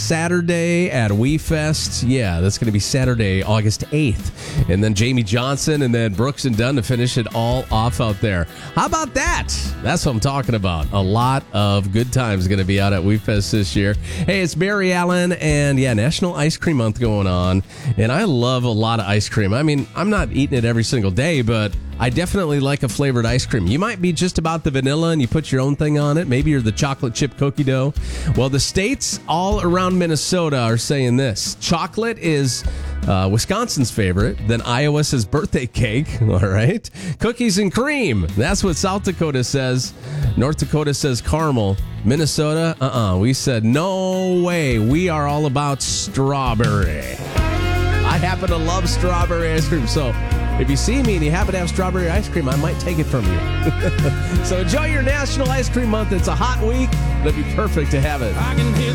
Saturday at WeFest. Yeah, that's going to be Saturday, August 8th. And then Jamie Johnson and then Brooks and Dunn to finish it all off out there. How about that? That's what I'm talking about. A lot of good times going to be out at WeFest this year. Hey, it's Barry Allen, and yeah, National Ice Cream Month going on. And I love a lot of ice cream. I mean, I'm not eating it every single day, but I definitely like a flavored ice cream. You might be just about the vanilla and you put your own thing on it. Maybe you're the chocolate chip cookie dough. Well, the states all around Minnesota are saying this. Chocolate is Wisconsin's favorite. Then Iowa says birthday cake. All right. Cookies and cream. That's what South Dakota says. North Dakota says caramel. Minnesota, we said no way. We are all about strawberry. I happen to love strawberry ice cream, so if you see me and you happen to have strawberry ice cream, I might take it from you. So enjoy your National Ice Cream Month. It's a hot week. It'll be perfect to have it. I can hear